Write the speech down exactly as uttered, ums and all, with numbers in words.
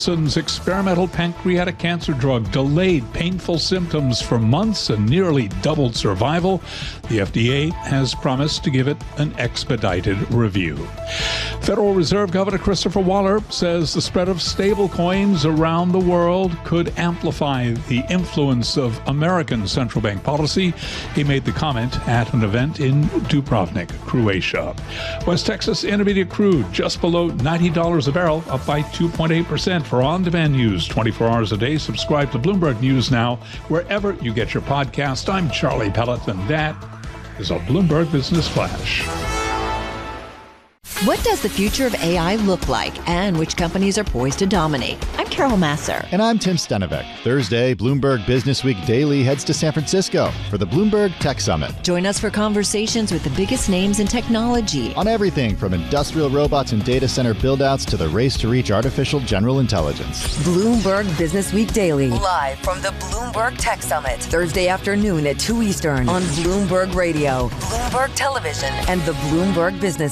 Johnson's experimental pancreatic cancer drug delayed painful symptoms for months and nearly doubled survival. The F D A has promised to give it an expedited review. Federal Reserve Governor Christopher Waller says the spread of stablecoins around the world could amplify the influence of American central bank policy. He made the comment at an event in Dubrovnik, Croatia. West Texas Intermediate crude just below ninety dollars a barrel, up by two point eight percent. For on-demand news twenty-four hours a day, subscribe to Bloomberg News Now wherever you get your podcast. I'm Charlie Pellet, and that is a Bloomberg Business Flash. What does the future of A I look like, and which companies are poised to dominate? I'm Carol Masser. And I'm Tim Stenevec. Thursday, Bloomberg Business Week Daily heads to San Francisco for the Bloomberg Tech Summit. Join us for conversations with the biggest names in technology. On everything from industrial robots and data center buildouts to the race to reach artificial general intelligence. Bloomberg Business Week Daily. Live from the Bloomberg Tech Summit. Thursday afternoon at two Eastern on Bloomberg Radio, Bloomberg Television, and the Bloomberg Business